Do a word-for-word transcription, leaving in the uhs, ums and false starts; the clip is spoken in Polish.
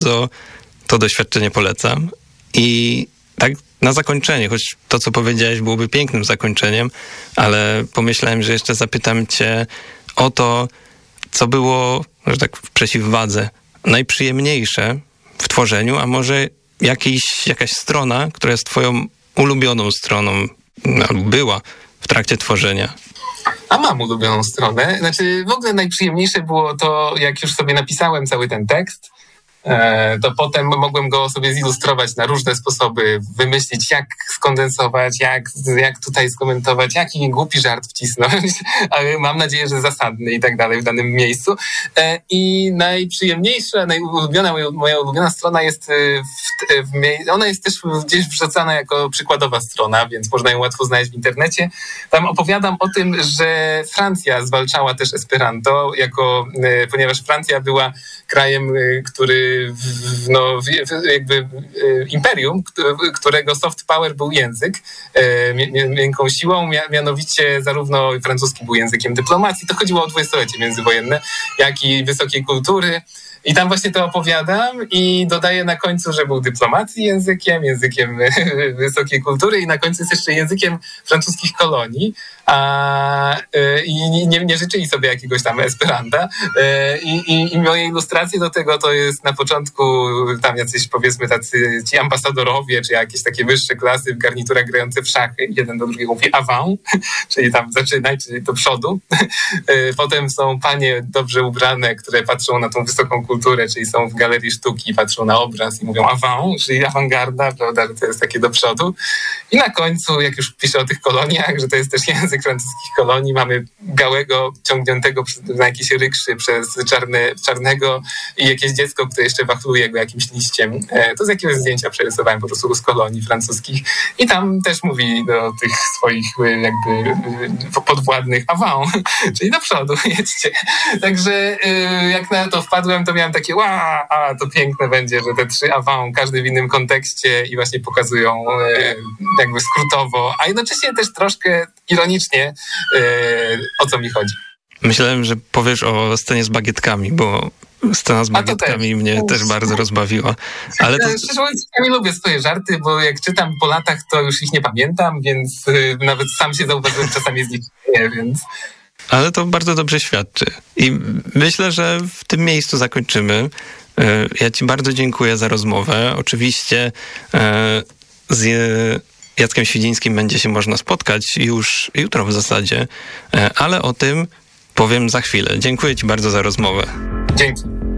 bardzo to doświadczenie polecam. I tak na zakończenie, choć to, co powiedziałeś, byłoby pięknym zakończeniem, ale pomyślałem, że jeszcze zapytam cię o to, co było, że tak w przeciwwadze, najprzyjemniejsze w tworzeniu, a może jakiś, jakaś strona, która jest twoją ulubioną stroną, no, była w trakcie tworzenia. A mam ulubioną stronę. Znaczy, w ogóle najprzyjemniejsze było to, jak już sobie napisałem cały ten tekst, to potem mogłem go sobie zilustrować na różne sposoby, wymyślić, jak skondensować, jak, jak tutaj skomentować, jaki głupi żart wcisnąć, ale mam nadzieję, że zasadny i tak dalej w danym miejscu. I najprzyjemniejsza, najulubiona, moja ulubiona strona jest, w, w, ona jest też gdzieś wrzucana jako przykładowa strona, więc można ją łatwo znaleźć w internecie. Tam opowiadam o tym, że Francja zwalczała też Esperanto, jako, ponieważ Francja była krajem, który no, jakby imperium, którego soft power był język, miękką siłą, mianowicie zarówno francuski był językiem dyplomacji, to chodziło o dwudziestolecie międzywojenne, jak i wysokiej kultury. I tam właśnie to opowiadam i dodaję na końcu, że był dyplomacji językiem, językiem wysokiej kultury i na końcu jest jeszcze językiem francuskich kolonii. A, i nie, nie życzyli sobie jakiegoś tam Esperanta. I, i, I moje ilustracje do tego to jest na początku tam jacyś, powiedzmy, tacy ci ambasadorowie, czy jakieś takie wyższe klasy w garniturach grające w szachy. Jeden do drugiego mówi avant, czyli tam zaczynaj, czyli do przodu. Potem są panie dobrze ubrane, które patrzą na tą wysoką kulturę, czyli są w galerii sztuki, patrzą na obraz i mówią avant, czyli awangarda, prawda, że to jest takie do przodu. I na końcu, jak już piszę o tych koloniach, że to jest też język francuskich kolonii, mamy białego, ciągniętego na jakieś rykszy przez czarne, czarnego i jakieś dziecko, które jeszcze wachluje go jakimś liściem. To z jakiegoś zdjęcia przerysowałem po prostu z kolonii francuskich. I tam też mówi do tych swoich jakby podwładnych avant, czyli do przodu, jedźcie. Także jak na to wpadłem, to miałem takie wow, a to piękne będzie, że te trzy avant, każdy w innym kontekście i właśnie pokazują jakby skrótowo, a jednocześnie też troszkę ironicznie, o co mi chodzi. Myślałem, że powiesz o scenie z bagietkami, bo scena z bagietkami też mnie też bardzo rozbawiła. Ale to... Szczerze mówiąc, ja nie lubię swoje żarty, bo jak czytam po latach, to już ich nie pamiętam, więc nawet sam się zauważyłem, czasami z nich nie, więc... Ale to bardzo dobrze świadczy. I myślę, że w tym miejscu zakończymy. Ja ci bardzo dziękuję za rozmowę. Oczywiście z Jackiem Świdzińskim będzie się można spotkać już jutro w zasadzie, ale o tym powiem za chwilę. Dziękuję ci bardzo za rozmowę. Dzięki.